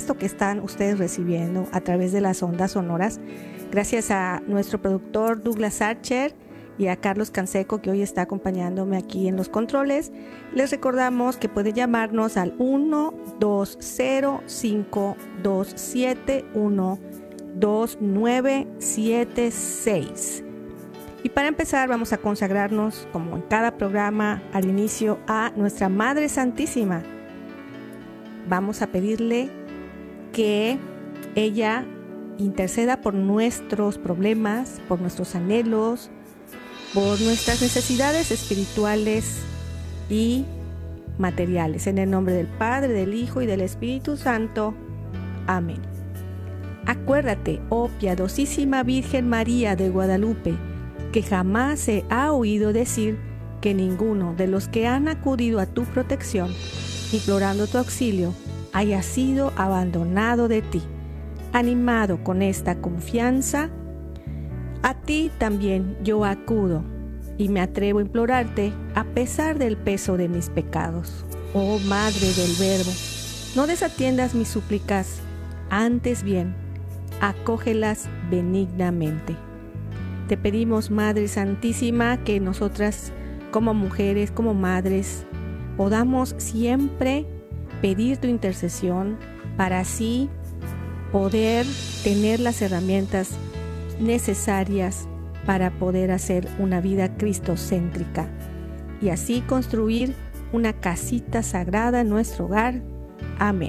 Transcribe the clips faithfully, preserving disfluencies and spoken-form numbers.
esto que están ustedes recibiendo a través de las ondas sonoras. Gracias a nuestro productor Douglas Archer y a Carlos Canseco, que hoy está acompañándome aquí en los controles. Les recordamos que pueden llamarnos al uno dos cero cinco dos siete uno dos nueve siete seis. Y para empezar vamos a consagrarnos, como en cada programa, al inicio a nuestra Madre Santísima. Vamos a pedirle que ella interceda por nuestros problemas, por nuestros anhelos, por nuestras necesidades espirituales y materiales. En el nombre del Padre, del Hijo y del Espíritu Santo. Amén. Acuérdate, oh piadosísima Virgen María de Guadalupe, que jamás se ha oído decir que ninguno de los que han acudido a tu protección, implorando tu auxilio, haya sido abandonado de ti. Animado con esta confianza, a ti también yo acudo y me atrevo a implorarte a pesar del peso de mis pecados. Oh Madre del Verbo, no desatiendas mis súplicas, antes bien, acógelas benignamente. Te pedimos, Madre Santísima, que nosotras como mujeres, como madres, podamos siempre pedir tu intercesión para así poder tener las herramientas necesarias para poder hacer una vida cristocéntrica y así construir una casita sagrada en nuestro hogar. Amén.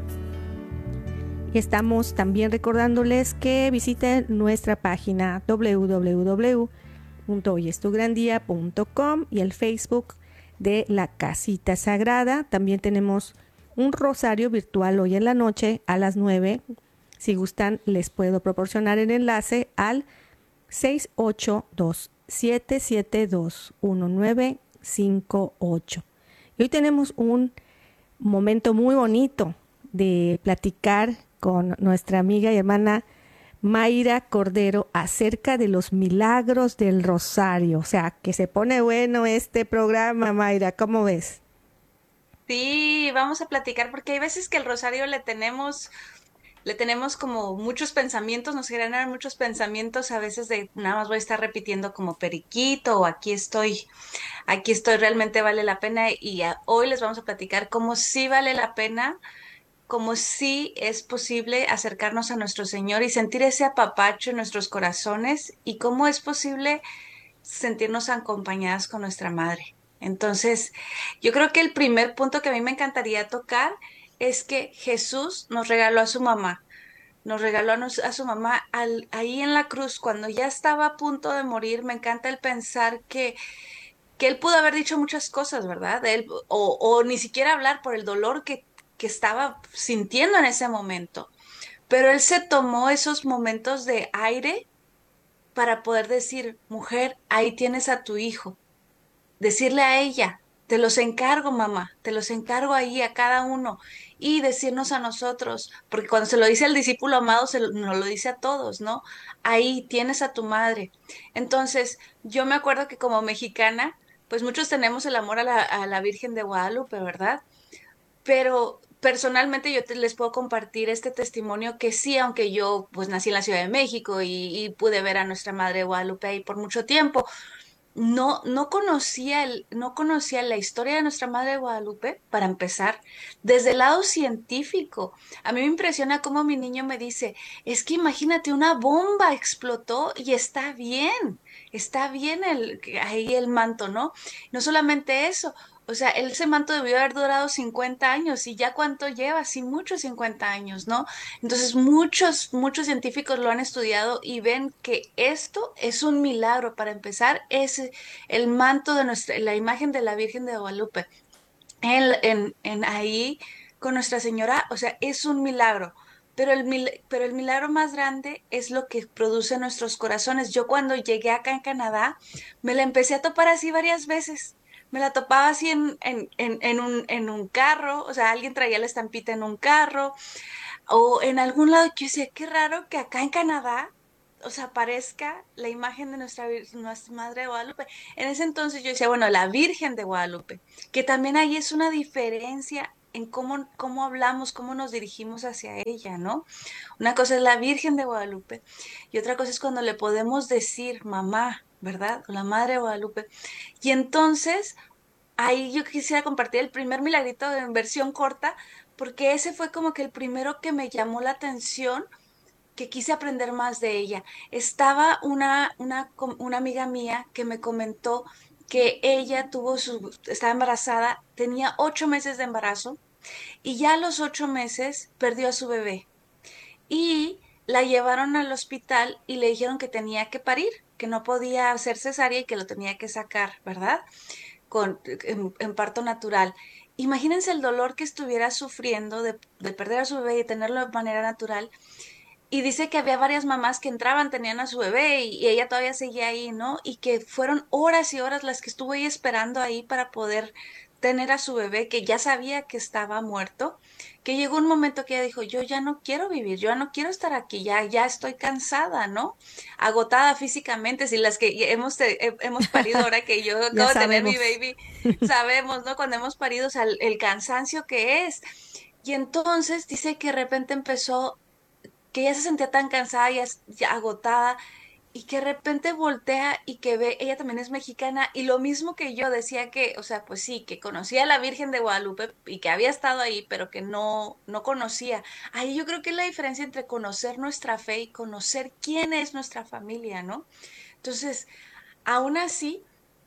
Y estamos también recordándoles que visiten nuestra página doble u doble u doble u punto hoy es tu gran día punto com y el Facebook de la Casita Sagrada. También tenemos un rosario virtual hoy en la noche a las nueve. Si gustan, les puedo proporcionar el enlace al seis ocho dos, siete siete dos, uno nueve cinco ocho. Y hoy tenemos un momento muy bonito de platicar con nuestra amiga y hermana Mayra Cordero acerca de los milagros del rosario. O sea, que se pone bueno este programa, Mayra, ¿cómo ves? Sí, vamos a platicar porque hay veces que el rosario le tenemos, le tenemos como muchos pensamientos, nos generan muchos pensamientos a veces de nada más voy a estar repitiendo como periquito o aquí estoy, aquí estoy, realmente vale la pena y a- hoy les vamos a platicar cómo sí vale la pena, cómo sí es posible acercarnos a nuestro Señor y sentir ese apapacho en nuestros corazones y cómo es posible sentirnos acompañadas con nuestra madre. Entonces, yo creo que el primer punto que a mí me encantaría tocar es que Jesús nos regaló a su mamá, nos regaló a, nos- a su mamá al- ahí en la cruz, cuando ya estaba a punto de morir. Me encanta el pensar que, que él pudo haber dicho muchas cosas, ¿verdad? Él, o, o ni siquiera hablar por el dolor que, que estaba sintiendo en ese momento. Pero él se tomó esos momentos de aire para poder decir, mujer, ahí tienes a tu hijo. Decirle a ella, te los encargo, mamá, te los encargo ahí a cada uno y decirnos a nosotros, porque cuando se lo dice al discípulo amado, se lo, nos lo dice a todos, ¿no? Ahí tienes a tu madre. Entonces, yo me acuerdo que como mexicana, pues muchos tenemos el amor a la, a la Virgen de Guadalupe, ¿verdad? Pero personalmente yo te, les puedo compartir este testimonio que sí, aunque yo pues nací en la Ciudad de México y, y pude ver a nuestra Madre de Guadalupe ahí por mucho tiempo, no, no conocía el, no conocía la historia de nuestra Madre de Guadalupe, para empezar, desde el lado científico. A mí me impresiona cómo mi niño me dice, es que imagínate, una bomba explotó y está bien, está bien el, ahí el manto, ¿no? No solamente eso, o sea, ese manto debió haber durado cincuenta años y ya cuánto lleva, sí, muchos cincuenta años, ¿no? Entonces, muchos, muchos científicos lo han estudiado y ven que esto es un milagro. Para empezar, es el manto de nuestra, la imagen de la Virgen de Guadalupe en, en, en ahí con Nuestra Señora, o sea, es un milagro. Pero el, mil- pero el milagro más grande es lo que produce nuestros corazones. Yo cuando llegué acá en Canadá, me la empecé a topar así varias veces. Me la topaba así en, en, en, en un, en un carro, o sea, alguien traía la estampita en un carro, o en algún lado que yo decía, qué raro que acá en Canadá, o sea, aparezca la imagen de nuestra, vir- nuestra Madre de Guadalupe. En ese entonces yo decía, bueno, la Virgen de Guadalupe, que también ahí es una diferencia en cómo, cómo hablamos, cómo nos dirigimos hacia ella, ¿no? Una cosa es la Virgen de Guadalupe y otra cosa es cuando le podemos decir mamá, ¿verdad? O la Madre de Guadalupe. Y entonces, ahí yo quisiera compartir el primer milagrito en versión corta, porque ese fue como que el primero que me llamó la atención, que quise aprender más de ella. Estaba una, una, com- una amiga mía que me comentó que ella tuvo su, estaba embarazada, tenía ocho meses de embarazo y ya a los ocho meses perdió a su bebé y la llevaron al hospital y le dijeron que tenía que parir, que no podía hacer cesárea y que lo tenía que sacar, ¿verdad? Con, en, en parto natural. Imagínense el dolor que estuviera sufriendo de, de perder a su bebé y de tenerlo de manera natural. Y dice que había varias mamás que entraban, tenían a su bebé y, y ella todavía seguía ahí, ¿no? Y que fueron horas y horas las que estuvo ahí esperando ahí para poder tener a su bebé, que ya sabía que estaba muerto, que llegó un momento que ella dijo, yo ya no quiero vivir, yo ya no quiero estar aquí, ya, ya estoy cansada, ¿no? Agotada físicamente, si las que hemos, te- he- hemos parido ahora que yo Ya acabo de tener mi sabemos. baby, sabemos, ¿no? Cuando hemos parido, o sea, el, el cansancio que es. Y entonces dice que de repente empezó que ella se sentía tan cansada y as- ya agotada y que de repente voltea y que ve, ella también es mexicana y lo mismo que yo decía que, o sea, pues sí, que conocía a la Virgen de Guadalupe y que había estado ahí, pero que no, no conocía. Ahí yo creo que es la diferencia entre conocer nuestra fe y conocer quién es nuestra familia, ¿no? Entonces, aún así,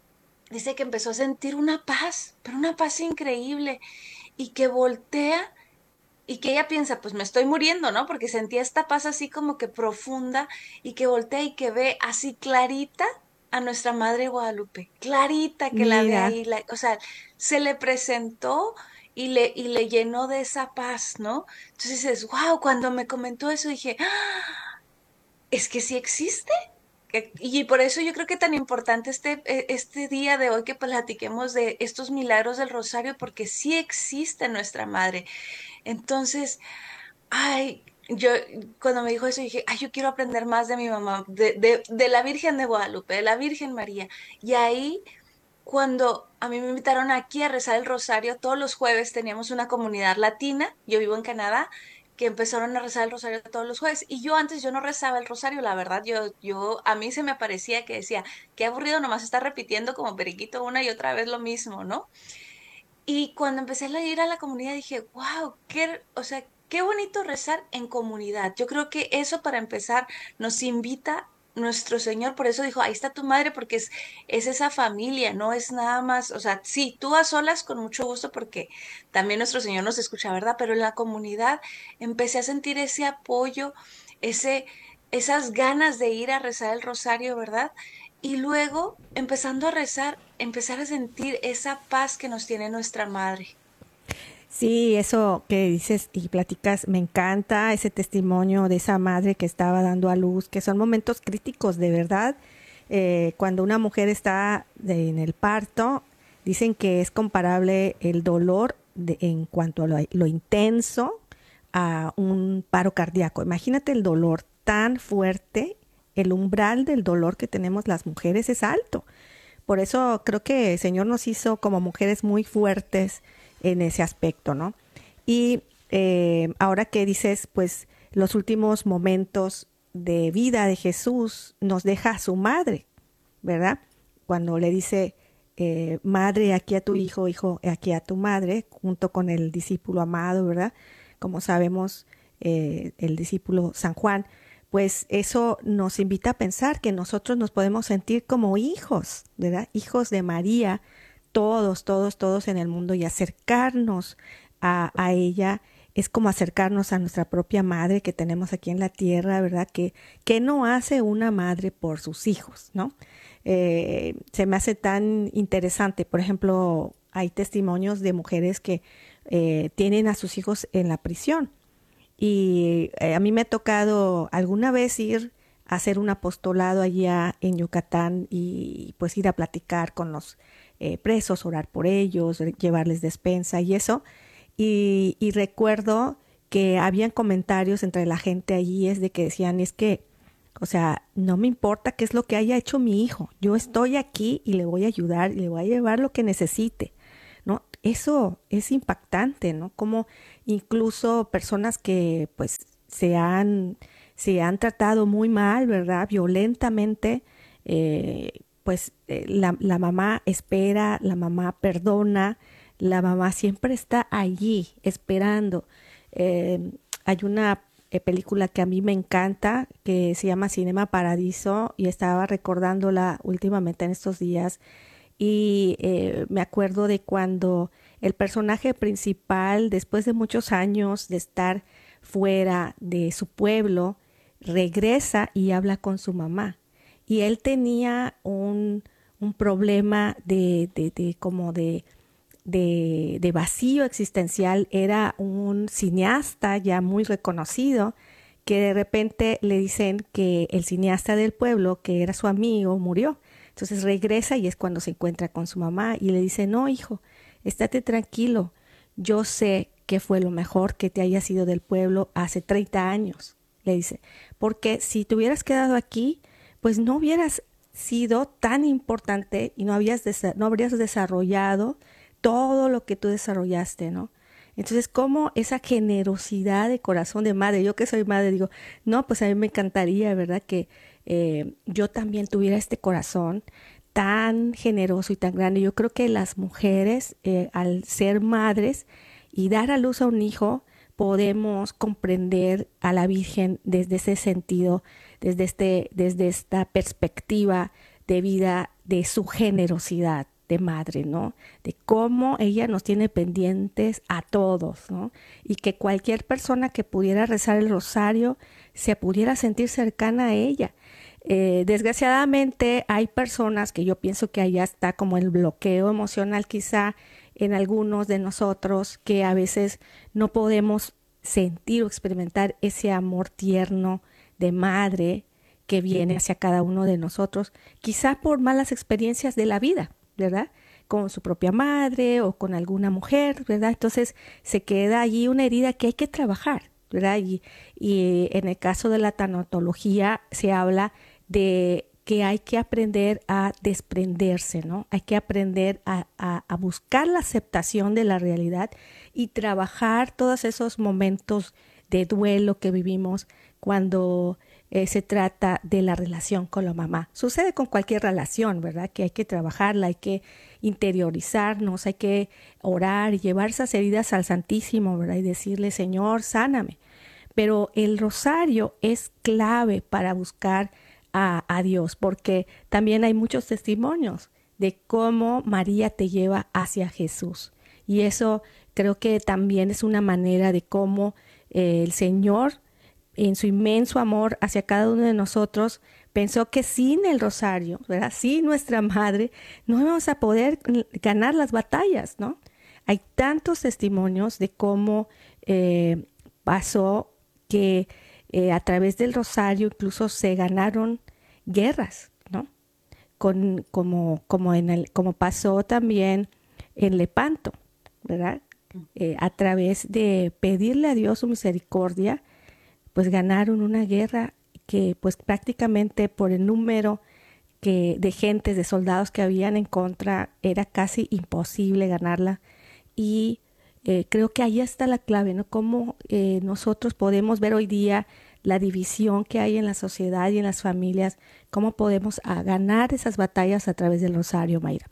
dice que empezó a sentir una paz, pero una paz increíble y que voltea y que ella piensa, pues me estoy muriendo, ¿no? Porque sentía esta paz así como que profunda y que voltea y que ve así clarita a nuestra Madre Guadalupe, clarita que la ve Mira, ahí, la- o sea, se le presentó y le, y le llenó de esa paz, ¿no? Entonces dices, wow, cuando me comentó eso dije, "Ah, es que sí existe. Que- Y por eso yo creo que tan importante este, e- este día de hoy que platiquemos de estos milagros del Rosario, porque sí existe nuestra Madre. Entonces, ay, yo cuando me dijo eso dije, ay, yo quiero aprender más de mi mamá, de, de, de la Virgen de Guadalupe, de la Virgen María. Y ahí, cuando a mí me invitaron aquí a rezar el rosario, todos los jueves teníamos una comunidad latina, yo vivo en Canadá, que empezaron a rezar el rosario todos los jueves. Y yo antes yo no rezaba el rosario, la verdad, yo, yo, a mí se me parecía que decía, qué aburrido nomás estar repitiendo como periquito una y otra vez lo mismo, ¿no? Y cuando empecé a ir a la comunidad dije, wow, qué, o sea, qué bonito rezar en comunidad. Yo creo que eso para empezar nos invita nuestro Señor, por eso dijo, ahí está tu madre, porque es, es esa familia, no es nada más, o sea, sí, tú a solas con mucho gusto, porque también nuestro Señor nos escucha, ¿verdad? Pero en la comunidad empecé a sentir ese apoyo, ese, esas ganas de ir a rezar el rosario, ¿verdad? Y luego, empezando a rezar, empezar a sentir esa paz que nos tiene nuestra madre. sí, eso que dices y platicas, me encanta ese testimonio de esa madre que estaba dando a luz, que son momentos críticos de verdad. Eh, cuando una mujer está de- en el parto, dicen que es comparable el dolor de- en cuanto a lo, lo intenso a un paro cardíaco. Imagínate el dolor tan fuerte, el umbral del dolor que tenemos las mujeres es alto. Por eso creo que el Señor nos hizo como mujeres muy fuertes en ese aspecto, ¿no? Y eh, ahora que dices, pues los últimos momentos de vida de Jesús nos deja a su madre, ¿verdad? Cuando le dice, eh, madre, aquí a tu hijo, hijo, aquí a tu madre, junto con el discípulo amado, ¿verdad? Como sabemos, eh, el discípulo San Juan, pues eso nos invita a pensar que nosotros nos podemos sentir como hijos, ¿verdad? Hijos de María, todos, todos, todos en el mundo y acercarnos a, a ella es como acercarnos a nuestra propia madre que tenemos aquí en la tierra, ¿verdad? Que, que no hace una madre por sus hijos, ¿no? Eh, se me hace tan interesante. Por ejemplo, hay testimonios de mujeres que eh, tienen a sus hijos en la prisión y eh, a mí me ha tocado alguna vez ir a hacer un apostolado allá en Yucatán y pues ir a platicar con los eh, presos, orar por ellos, llevarles despensa y eso. Y, y recuerdo que habían comentarios entre la gente allí es de que decían, es que, o sea, no me importa qué es lo que haya hecho mi hijo, yo estoy aquí y le voy a ayudar y le voy a llevar lo que necesite, ¿no? eso es impactante, ¿no? Como incluso personas que pues se han, se han tratado muy mal, ¿verdad? Violentamente, eh, pues eh, la, la mamá espera, la mamá perdona, la mamá siempre está allí esperando. Eh, Hay una eh, película que a mí me encanta que se llama Cinema Paradiso y estaba recordándola últimamente en estos días y eh, me acuerdo de cuando el personaje principal, después de muchos años de estar fuera de su pueblo, regresa y habla con su mamá. Y él tenía un, un problema de, de, de como de, de, de vacío existencial. Era un cineasta ya muy reconocido que de repente le dicen que el cineasta del pueblo, que era su amigo, murió. Entonces regresa y es cuando se encuentra con su mamá y le dice, no, hijo, estate tranquilo, yo sé que fue lo mejor que te hayas ido del pueblo hace treinta años, le dice, porque si te hubieras quedado aquí, pues no hubieras sido tan importante y no, habías no habrías desarrollado todo lo que tú desarrollaste, ¿no? Entonces, como esa generosidad de corazón de madre, yo que soy madre, digo, no, pues a mí me encantaría, ¿verdad? Que eh, yo también tuviera este corazón tan generoso y tan grande. Yo creo que las mujeres, eh, al ser madres y dar a luz a un hijo, podemos comprender a la Virgen desde ese sentido, desde, este, desde esta perspectiva de vida, de su generosidad de madre, ¿no? De cómo ella nos tiene pendientes a todos, ¿no? Y que cualquier persona que pudiera rezar el rosario se pudiera sentir cercana a ella. Eh, desgraciadamente hay personas que yo pienso que allá está como el bloqueo emocional quizá en algunos de nosotros que a veces no podemos sentir o experimentar ese amor tierno de madre que viene hacia cada uno de nosotros, quizá por malas experiencias de la vida, ¿verdad? Con su propia madre o con alguna mujer, ¿verdad? Entonces se queda allí una herida que hay que trabajar, ¿verdad? Y, y en el caso de la tanatología se habla de que hay que aprender a desprenderse, ¿no? Hay que aprender a, a, a buscar la aceptación de la realidad y trabajar todos esos momentos de duelo que vivimos cuando eh, se trata de la relación con la mamá. Sucede con cualquier relación, ¿verdad? Que hay que trabajarla, hay que interiorizarnos, hay que orar y llevar esas heridas al Santísimo, ¿verdad? Y decirle, Señor, sáname. Pero el rosario es clave para buscar a, a Dios, porque también hay muchos testimonios de cómo María te lleva hacia Jesús. Y eso creo que también es una manera de cómo eh, el Señor, en su inmenso amor hacia cada uno de nosotros, pensó que sin el rosario, ¿verdad? Sin nuestra madre, no íbamos a poder ganar las batallas, ¿no? Hay tantos testimonios de cómo eh, pasó que eh, a través del rosario incluso se ganaron guerras, ¿no? Con, como, como, en el, como pasó también en Lepanto, ¿verdad? Eh, a través de pedirle a Dios su misericordia, pues ganaron una guerra que pues prácticamente por el número que, de gentes, de soldados que habían en contra, era casi imposible ganarla. Y eh, creo que ahí está la clave, ¿no? Cómo eh, nosotros podemos ver hoy día la división que hay en la sociedad y en las familias, cómo podemos a, ganar esas batallas a través del rosario, Mayra.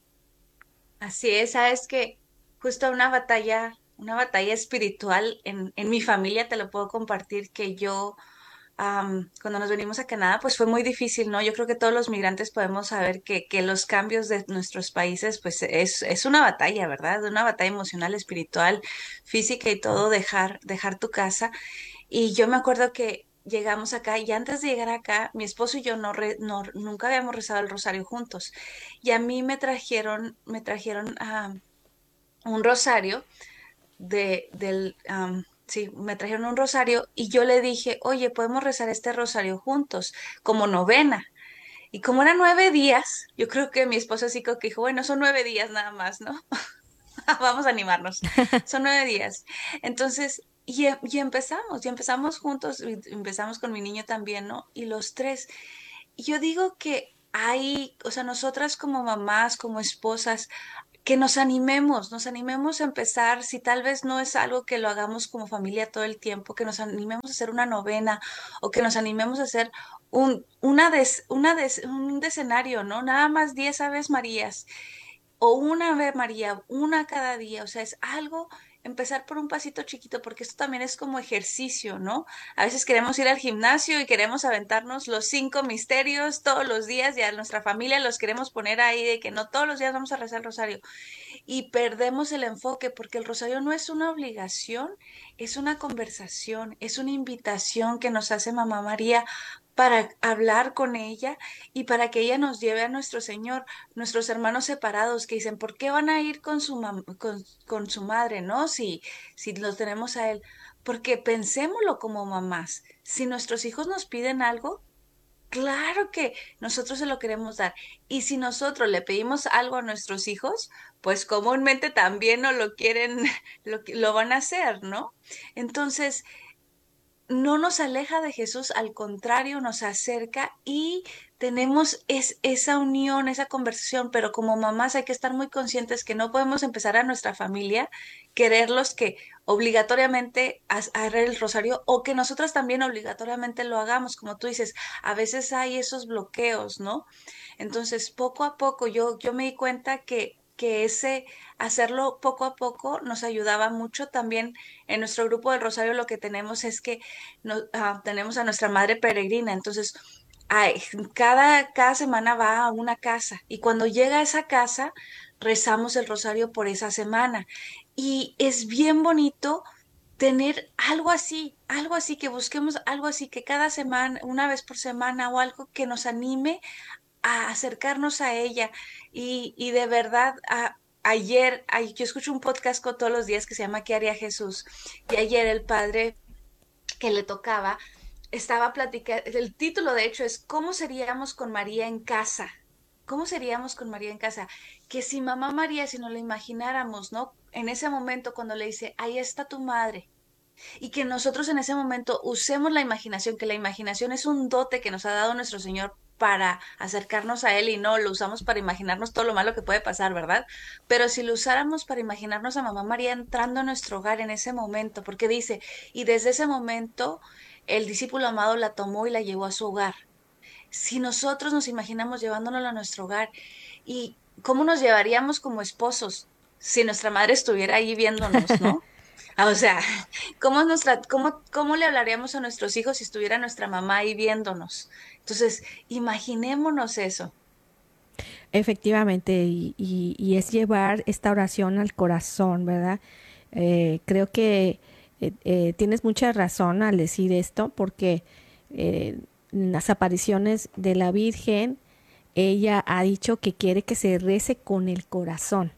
Así es, sabes que justo una batalla, una batalla espiritual en, en mi familia, te lo puedo compartir, que yo am, cuando nos venimos a Canadá, pues fue muy difícil, ¿no? Yo creo que todos los migrantes podemos saber que, que los cambios de nuestros países, pues es, es una batalla, ¿verdad? Una batalla emocional, espiritual, física y todo, dejar, dejar tu casa. Y yo me acuerdo que llegamos acá y antes de llegar acá, mi esposo y yo no, re- no nunca habíamos rezado el rosario juntos. Y a mí me trajeron, me trajeron ah, un rosario de, del, am, sí, me trajeron un rosario y yo le dije, oye, podemos rezar este rosario juntos, como novena. Y como eran nueve días, yo creo que mi esposo así como que dijo, bueno, son nueve días nada más, ¿no? Vamos a animarnos. Son nueve días. Entonces, y, em- y empezamos, y empezamos juntos, y empezamos con mi niño también, ¿no? Y los tres. Y yo digo que hay, o sea, nosotras como mamás, como esposas, que nos animemos, nos animemos a empezar, si tal vez no es algo que lo hagamos como familia todo el tiempo, que nos animemos a hacer una novena o que nos animemos a hacer un, una des- una des- un decenario, ¿no? Nada más diez Aves Marías o una Ave María, una cada día, o sea, es algo, empezar por un pasito chiquito, porque esto también es como ejercicio, ¿no? A veces queremos ir al gimnasio y queremos aventarnos los cinco misterios todos los días y a nuestra familia los queremos poner ahí de que no todos los días vamos a rezar el rosario y perdemos el enfoque porque el rosario no es una obligación, es una conversación, es una invitación que nos hace Mamá María para hablar con ella y para que ella nos lleve a nuestro Señor, nuestros hermanos separados que dicen, ¿por qué van a ir con su mam- con, con su madre, no? Si, si los tenemos a él, porque pensémoslo como mamás. Si nuestros hijos nos piden algo, claro que nosotros se lo queremos dar. Y si nosotros le pedimos algo a nuestros hijos, pues comúnmente también no lo quieren, lo, que- lo van a hacer, ¿no? Entonces, no nos aleja de Jesús, al contrario, nos acerca y tenemos es, esa unión, esa conversación, pero como mamás hay que estar muy conscientes que no podemos empezar a nuestra familia, quererlos que obligatoriamente ha- hagan el rosario o que nosotros también obligatoriamente lo hagamos, como tú dices, a veces hay esos bloqueos, ¿no? Entonces, poco a poco yo, yo me di cuenta que, que ese hacerlo poco a poco nos ayudaba mucho. También en nuestro grupo del Rosario lo que tenemos es que no, ah, tenemos a nuestra madre peregrina. Entonces, ay, cada, cada semana va a una casa y cuando llega a esa casa, rezamos el Rosario por esa semana. Y es bien bonito tener algo así, algo así, que busquemos algo así, que cada semana, una vez por semana o algo que nos anime a acercarnos a ella. Y, y de verdad, a- ayer, ay, yo escucho un podcast con todos los días que se llama ¿Qué haría Jesús? Y ayer el padre que le tocaba estaba platicando, el título de hecho es ¿Cómo seríamos con María en casa? ¿Cómo seríamos con María en casa? Que si mamá María, si nos la imagináramos, ¿no? En ese momento cuando le dice, ahí está tu madre, y que nosotros en ese momento usemos la imaginación, que la imaginación es un dote que nos ha dado nuestro Señor para acercarnos a Él y no lo usamos para imaginarnos todo lo malo que puede pasar, ¿verdad? Pero si lo usáramos para imaginarnos a Mamá María entrando a nuestro hogar en ese momento, porque dice, y desde ese momento el discípulo amado la tomó y la llevó a su hogar. Si nosotros nos imaginamos llevándonos a nuestro hogar y cómo nos llevaríamos como esposos si nuestra madre estuviera ahí viéndonos, ¿no? Ah, o sea, ¿cómo, nuestra, cómo, cómo le hablaríamos a nuestros hijos si estuviera nuestra mamá ahí viéndonos? Entonces, imaginémonos eso. Efectivamente, y, y- y es llevar esta oración al corazón, ¿verdad? Eh, creo que eh, eh, tienes mucha razón al decir esto, porque eh, en las apariciones de la Virgen, ella ha dicho que quiere que se rece con el corazón.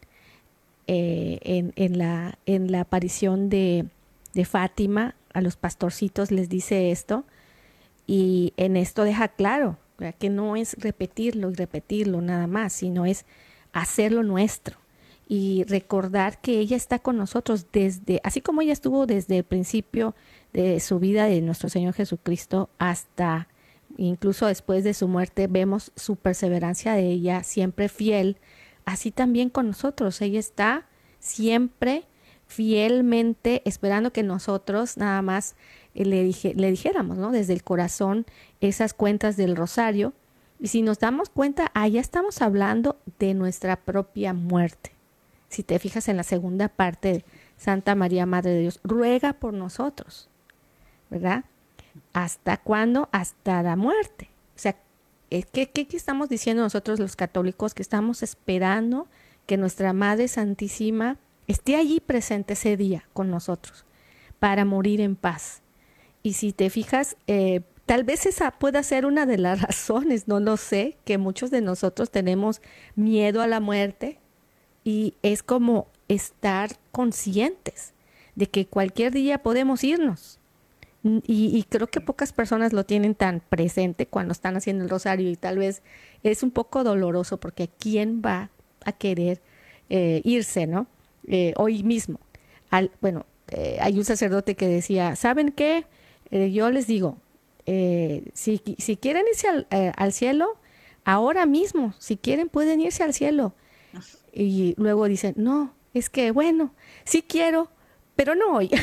Eh, en, en la, en la aparición de, de Fátima, a los pastorcitos les dice esto, y en esto deja claro, ¿verdad?, que no es repetirlo y repetirlo nada más, sino es hacerlo nuestro y recordar que ella está con nosotros desde, así como ella estuvo desde el principio de su vida de nuestro Señor Jesucristo hasta incluso después de su muerte, vemos su perseverancia de ella siempre fiel, así también con nosotros. Ella está siempre fielmente esperando que nosotros nada más eh, le, dije, le dijéramos, ¿no?, desde el corazón esas cuentas del rosario. Y si nos damos cuenta, allá estamos hablando de nuestra propia muerte. Si te fijas en la segunda parte de Santa María, Madre de Dios, ruega por nosotros, ¿verdad? ¿Hasta cuándo? Hasta la muerte. O sea, ¿qué, qué, qué estamos diciendo nosotros los católicos? Que estamos esperando que nuestra Madre Santísima esté allí presente ese día con nosotros para morir en paz. Y si te fijas, eh, tal vez esa pueda ser una de las razones, no lo sé, que muchos de nosotros tenemos miedo a la muerte, y es como estar conscientes de que cualquier día podemos irnos. Y, y creo que pocas personas lo tienen tan presente cuando están haciendo el rosario, y tal vez es un poco doloroso porque ¿quién va a querer eh, irse, no? Eh, hoy mismo. Al, bueno, eh, hay un sacerdote que decía, ¿saben qué? Eh, yo les digo, eh, si, si quieren irse al, eh, al cielo, ahora mismo, si quieren pueden irse al cielo. y luego dicen, no, es que bueno, sí quiero, pero no hoy.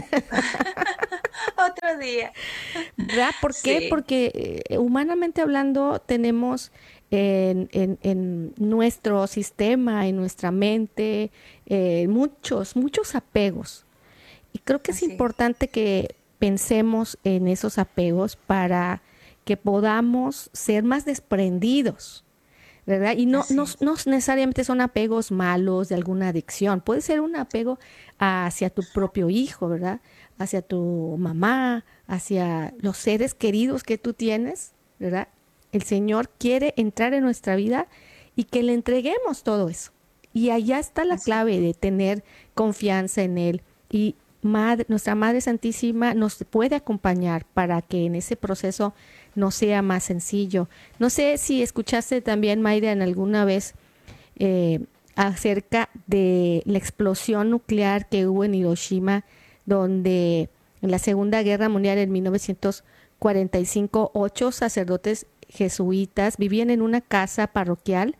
Otro día. ¿Verdad? ¿Por qué? Sí, Porque eh, humanamente hablando tenemos en, en- en nuestro sistema, en nuestra mente, eh, muchos, muchos apegos. Y creo que es así es. importante que pensemos en esos apegos para que podamos ser más desprendidos, ¿verdad? Y no, Así no, es. no necesariamente son apegos malos de alguna adicción, puede ser un apego hacia tu propio hijo, ¿verdad? Hacia tu mamá, hacia los seres queridos que tú tienes, ¿verdad? El Señor quiere entrar en nuestra vida y que le entreguemos todo eso. Y allá está la Así. clave de tener confianza en Él. Y Madre, nuestra Madre Santísima nos puede acompañar para que en ese proceso nos sea más sencillo. No sé si escuchaste también, Mayra, en alguna vez eh, acerca de la explosión nuclear que hubo en Hiroshima, donde en la Segunda Guerra Mundial en mil novecientos cuarenta y cinco, ocho sacerdotes jesuitas vivían en una casa parroquial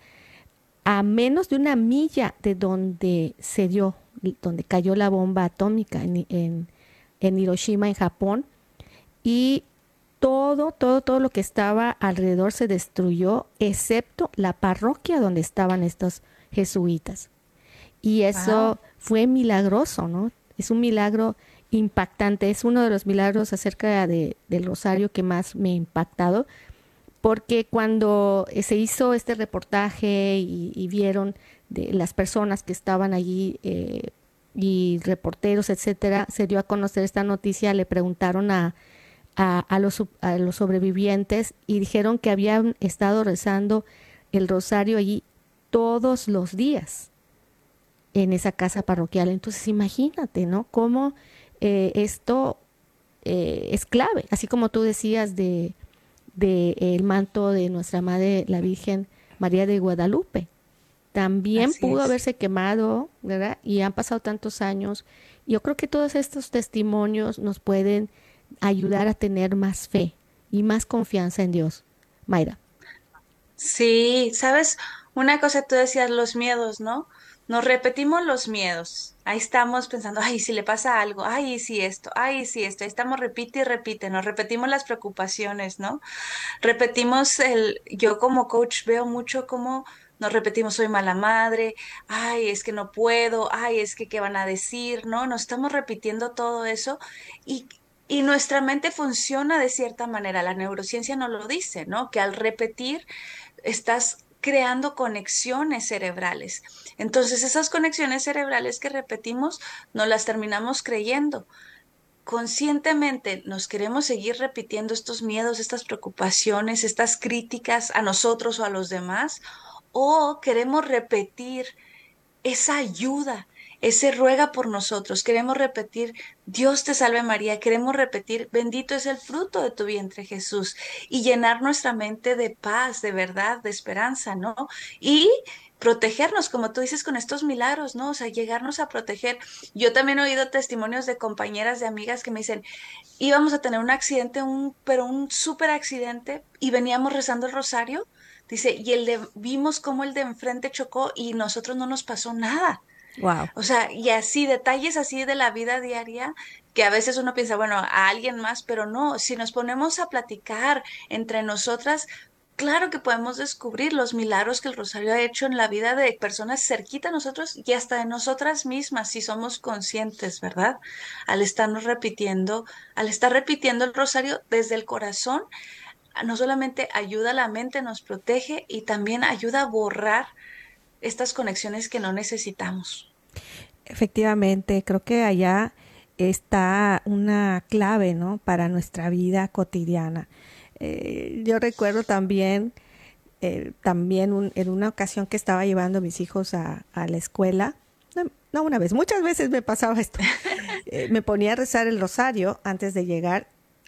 a menos de una milla de donde se dio, donde cayó la bomba atómica en, en, en Hiroshima, en Japón, y todo, todo, todo lo que estaba alrededor se destruyó, excepto la parroquia donde estaban estos jesuitas. Y Wow. eso fue milagroso, ¿no? Es un milagro impactante, es uno de los milagros acerca de, del rosario que más me ha impactado, porque cuando eh, se hizo este reportaje y, y vieron de las personas que estaban allí eh, y reporteros, etcétera, se dio a conocer esta noticia, le preguntaron a, a, a, los, a los sobrevivientes y dijeron que habían estado rezando el rosario allí todos los días en esa casa parroquial. Entonces imagínate, ¿no? Cómo eh, esto eh, es clave, así como tú decías de de el manto de nuestra Madre, la Virgen María de Guadalupe. También Así pudo es. haberse quemado, ¿verdad? Y han pasado tantos años. Yo creo que todos estos testimonios nos pueden ayudar a tener más fe y más confianza en Dios. Mayra. Sí, sabes, una cosa tú decías, los miedos, ¿no? Nos repetimos los miedos. Ahí estamos pensando, ay, si le pasa algo, ay, si esto, ay, si esto. Ahí estamos, repite y repite, nos repetimos las preocupaciones, ¿no? Repetimos el, yo como coach veo mucho cómo nos repetimos, soy mala madre, ay, es que no puedo, ay, es que qué van a decir, ¿no? Nos estamos repitiendo todo eso y, y nuestra mente funciona de cierta manera. La neurociencia nos lo dice, ¿no? Que al repetir estás creando conexiones cerebrales. Entonces, esas conexiones cerebrales que repetimos, nos las terminamos creyendo. Conscientemente nos queremos seguir repitiendo estos miedos, estas preocupaciones, estas críticas a nosotros o a los demás, o queremos repetir esa ayuda, ese ruega por nosotros. Queremos repetir, Dios te salve María. Queremos repetir, bendito es el fruto de tu vientre Jesús. Y llenar nuestra mente de paz, de verdad, de esperanza, ¿no? Y protegernos, como tú dices, con estos milagros, ¿no? O sea, llegarnos a proteger. Yo también he oído testimonios de compañeras, de amigas que me dicen, íbamos a tener un accidente, un, pero un súper accidente, y veníamos rezando el rosario. Dice, y el de, vimos cómo el de enfrente chocó y nosotros no nos pasó nada. Wow. O sea, y así, detalles así de la vida diaria que a veces uno piensa, bueno, a alguien más, pero no, si nos ponemos a platicar entre nosotras, claro que podemos descubrir los milagros que el Rosario ha hecho en la vida de personas cerquita a nosotros y hasta de nosotras mismas, si somos conscientes, ¿verdad? Al estarnos repitiendo, al estar repitiendo el Rosario desde el corazón, no solamente ayuda a la mente, nos protege y también ayuda a borrar estas conexiones que no necesitamos. Efectivamente, creo que allá está una clave, ¿no? Para nuestra vida cotidiana. Eh, yo recuerdo también, eh, también un- en una ocasión que estaba llevando a mis hijos a, a la escuela, no, no una vez, muchas veces me pasaba esto. Eh, me ponía a rezar el rosario antes de llegar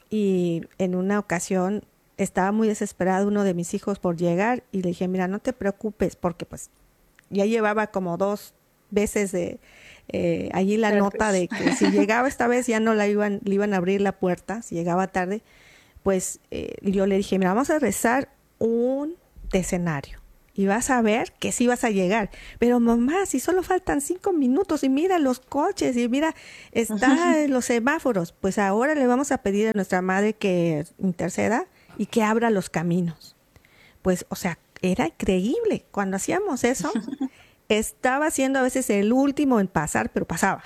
y en una ocasión estaba muy desesperado uno de mis hijos por llegar y le dije, mira, no te preocupes porque pues ya llevaba como dos veces de eh, allí la Pero nota pues, de que si llegaba esta vez ya no la iban, le iban a abrir la puerta, si llegaba tarde, pues eh, yo le dije, mira, vamos a rezar un decenario. y vas a ver que sí vas a llegar. Pero mamá, si solo faltan cinco minutos y mira los coches y mira, está los semáforos, pues ahora le vamos a pedir a nuestra madre que interceda y que abra los caminos. Pues, o sea, era increíble. Cuando hacíamos eso, estaba siendo a veces el último en pasar, pero pasaba.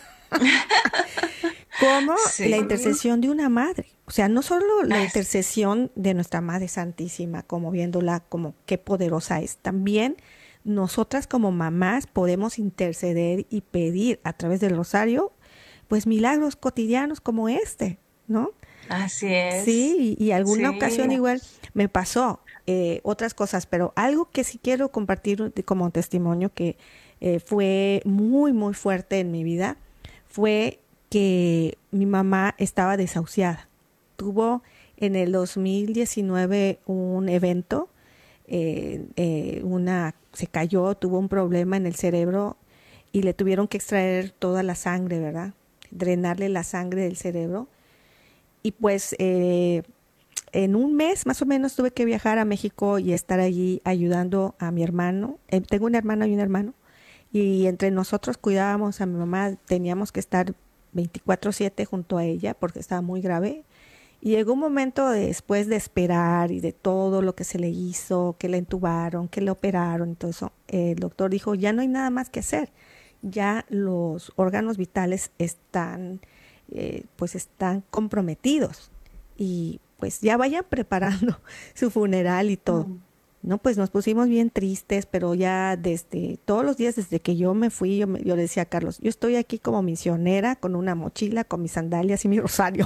Como Sí. la intercesión de una madre. O sea, no solo la Ah, intercesión de nuestra Madre Santísima, como viéndola como qué poderosa es, también nosotras como mamás podemos interceder y pedir a través del rosario, pues milagros cotidianos como este, ¿no? así es. Sí, y, y alguna Sí. ocasión igual me pasó eh, otras cosas, pero algo que sí quiero compartir de- como testimonio que eh, fue muy, muy fuerte en mi vida, fue que mi mamá estaba desahuciada. Tuvo en el dos mil diecinueve un evento, eh, eh, una, se cayó, tuvo un problema en el cerebro y le tuvieron que extraer toda la sangre, ¿verdad? Drenarle la sangre del cerebro. Y pues eh, en un mes más o menos tuve que viajar a México y estar allí ayudando a mi hermano. Eh, tengo un hermano y un hermano. Y entre nosotros cuidábamos a mi mamá, teníamos que estar veinticuatro siete junto a ella porque estaba muy grave. Y llegó un momento de- después de esperar y de todo lo que se le hizo, que le entubaron, que le operaron y todo eso, el doctor dijo, ya no hay nada más que hacer. Ya los órganos vitales están, eh, pues están comprometidos y pues ya vayan preparando su funeral y todo. Mm. No, pues nos pusimos bien tristes, pero ya desde todos los días, desde que yo me fui, yo, me- yo le decía a Carlos, yo estoy aquí como misionera con una mochila, con mis sandalias y mi rosario.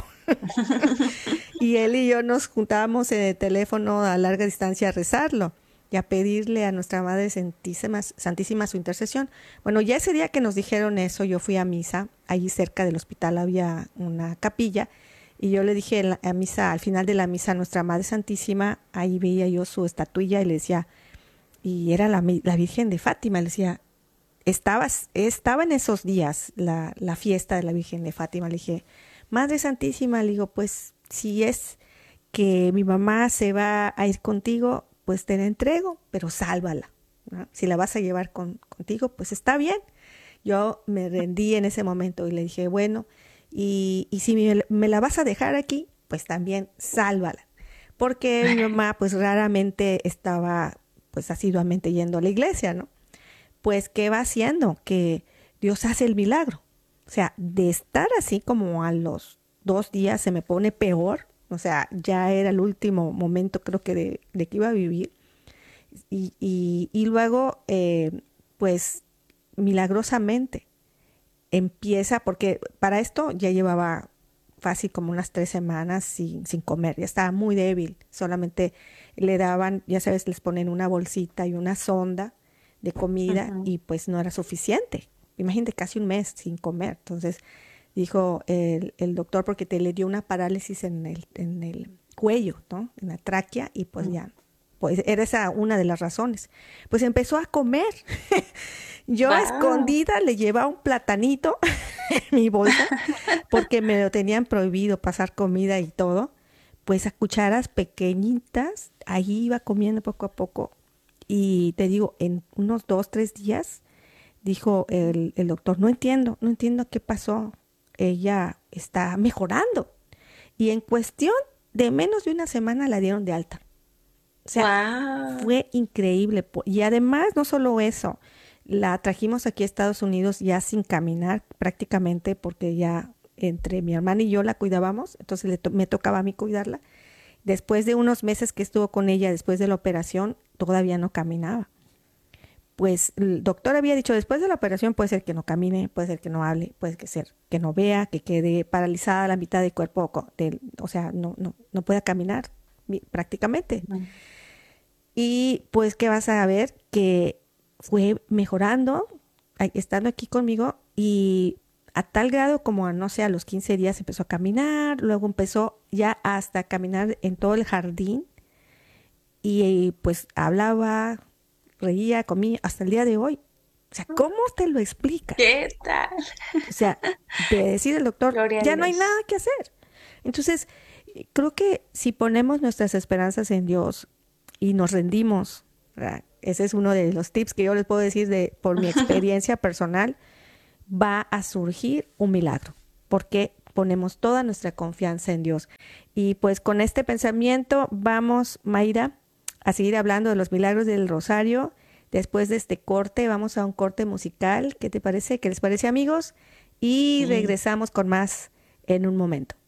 Y él y yo nos juntábamos en el teléfono a larga distancia a rezarlo y a pedirle a nuestra Madre Santísima, Santísima su intercesión. Bueno, ya ese día que nos dijeron eso, yo fui a misa, allí cerca del hospital había una capilla, y yo le dije en la- a misa, al final de la misa, a nuestra Madre Santísima, ahí veía yo su estatuilla y le decía, y era la, mi- la Virgen de Fátima, le decía, estabas, estaba en esos días la, la fiesta de la Virgen de Fátima. Le dije, Madre Santísima, le digo, pues si es que mi mamá se va a ir contigo, pues te la entrego, pero sálvala, ¿no? Si la vas a llevar con, contigo, pues está bien. Yo me rendí en ese momento y le dije, bueno, y, y si me, me la vas a dejar aquí, pues también sálvala. Porque mi mamá pues raramente estaba pues asiduamente yendo a la iglesia, ¿no? Pues ¿qué va haciendo? Que Dios hace el milagro. O sea, de estar así como a los dos días se me pone peor. O sea, ya era el último momento creo que de, de que iba a vivir. Y, y, y luego, eh, pues milagrosamente empieza, porque para esto ya llevaba fácil como unas tres semanas sin, sin comer, ya estaba muy débil, solamente le daban, ya sabes, les ponen una bolsita y una sonda de comida Ujú. y pues no era suficiente. Imagínate, casi un mes sin comer. Entonces dijo el, el doctor, porque te le dio una parálisis en el, en el cuello, ¿no? En la tráquea y pues Mm. ya, pues era esa una de las razones. Pues empezó a comer. Yo a Wow. escondida le llevaba un platanito en mi bolsa porque me lo tenían prohibido pasar comida y todo. Pues a cucharas pequeñitas, ahí iba comiendo poco a poco. Y te digo, en unos dos, tres días, dijo el, el doctor, no entiendo, no entiendo qué pasó. Ella está mejorando. Y en cuestión de menos de una semana la dieron de alta. O sea, Wow. fue increíble. po- Y además, no solo eso, la trajimos aquí a Estados Unidos ya sin caminar prácticamente porque ya entre mi hermana y yo la cuidábamos, entonces le to- me tocaba a mí cuidarla. Después de unos meses que estuvo con ella, después de la operación, todavía no caminaba. Pues el doctor había dicho, después de la operación puede ser que no camine, puede ser que no hable, puede que ser que no vea, que quede paralizada la mitad del cuerpo, co- del- o sea, no, no, no pueda caminar mi- prácticamente. Ujú. Y pues que vas a ver que fue mejorando, a- estando aquí conmigo y a tal grado como, a, no sé, a los quince días empezó a caminar, luego empezó ya hasta caminar en todo el jardín y pues hablaba, reía, comía, hasta el día de hoy. O sea, ¿cómo te lo explicas? ¿Qué tal? O sea, de decir el doctor, Gloria a ya no hay nada Dios. que hacer. Entonces, creo que si ponemos nuestras esperanzas en Dios y nos rendimos, ¿verdad? ese es uno de los tips que yo les puedo decir de, por mi experiencia personal, va a surgir un milagro, porque ponemos toda nuestra confianza en Dios. Y pues con este pensamiento vamos, Mayra, a seguir hablando de los milagros del Rosario. Después de este corte, vamos a un corte musical. ¿Qué te parece? ¿Qué les parece, amigos? Y Sí. regresamos con más en un momento.